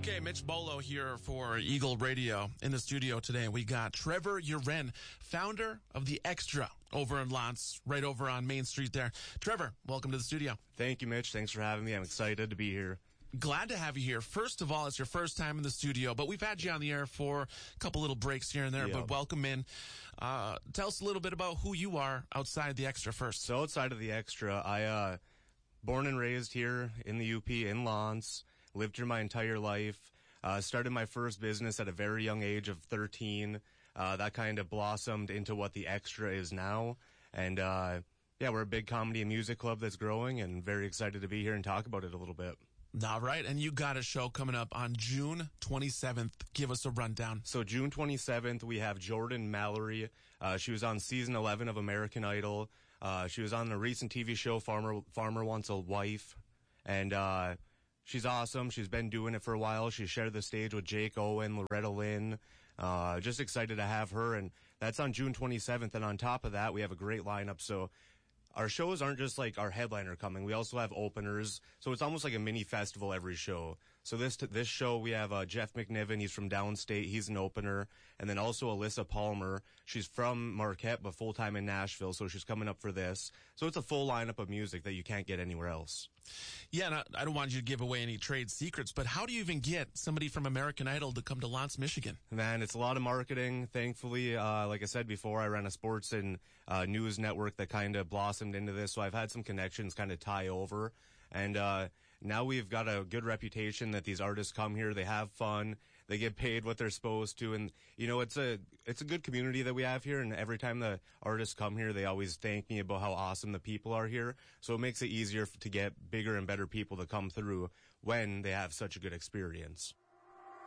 Okay, Mitch Bolo here for Eagle Radio. In the studio today, we got Trevor Uren, founder of The Extra over in Lance, right over on Main Street there. Trevor, welcome to the studio. Thank you, Mitch. Thanks for having me. I'm excited to be here. Glad to have you here. First of all, it's your first time in the studio, but we've had you on the air for a couple little breaks here and there, but welcome in. Tell us a little bit about who you are outside The Extra first. So outside of The Extra, I born and raised here in the UP in Lance, lived here my entire life, started my first business at a very young age of 13. That kind of blossomed into what The Extra is now. And we're a big comedy and music club that's growing, and very excited to be here and talk about it a little bit. All right, and you got a show coming up on June 27th. Give us a rundown. So June 27th, we have Jordan Mallory. She was on season 11 of American Idol. She was on the recent TV show Farmer Wants a Wife. And she's awesome. She's been doing it for a while. She shared the stage with Jake Owen, Loretta Lynn. Just excited to have her. And that's on June 27th. And on top of that, we have a great lineup. So our shows aren't just like our headliner coming. We also have openers. So it's almost like a mini festival every show. So this show, we have Jeff McNiven. He's from downstate. He's an opener. And then also Alyssa Palmer. She's from Marquette, but full-time in Nashville. So she's coming up for this. So it's a full lineup of music that you can't get anywhere else. Yeah, and I don't want you to give away any trade secrets, but how do you even get somebody from American Idol to come to Lance, Michigan? Man, it's a lot of marketing. Thankfully, like I said before, I ran a sports and news network that kind of blossomed into this, so I've had some connections kind of tie over. And now we've got a good reputation that these artists come here, they have fun, they get paid what they're supposed to, and you know, it's a good community that we have here, and every time the artists come here, they always thank me about how awesome the people are here. So it makes it easier to get bigger and better people to come through when they have such a good experience.